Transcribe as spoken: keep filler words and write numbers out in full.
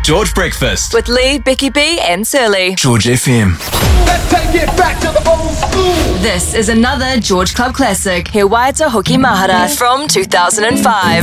George Breakfast. With Lee, Becky B and Surly. George F M. Let's take it back to the old school. This is another George Club classic. He Waita Hoki Mahara from two thousand five.